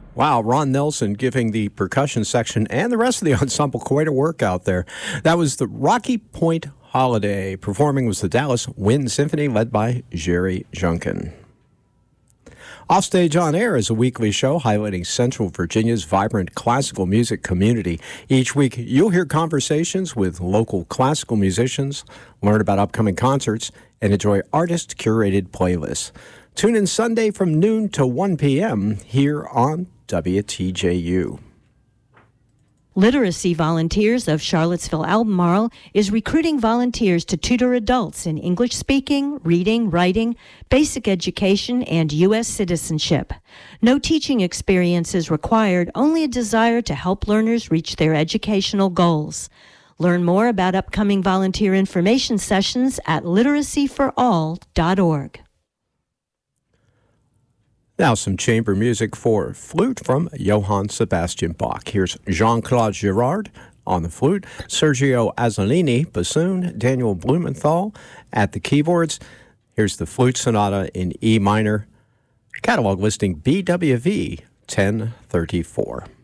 Wow, Ron Nelson giving the percussion section and the rest of the ensemble quite a workout there. That was the Rocky Point Holiday. Performing was the Dallas Wind Symphony led by Jerry Junkin. Offstage on Air is a weekly show highlighting Central Virginia's vibrant classical music community. Each week, you'll hear conversations with local classical musicians, learn about upcoming concerts, and enjoy artist-curated playlists. Tune in Sunday from noon to 1 p.m. here on WTJU. Literacy Volunteers of Charlottesville-Albemarle is recruiting volunteers to tutor adults in English speaking, reading, writing, basic education, and U.S. citizenship. No teaching experience is required, only a desire to help learners reach their educational goals. Learn more about upcoming volunteer information sessions at literacyforall.org. Now some chamber music for flute from Johann Sebastian Bach. Here's Jean-Claude Girard on the flute, Sergio Azzolini, bassoon, Daniel Blumenthal at the keyboards. Here's the flute sonata in E minor, catalog listing BWV 1034.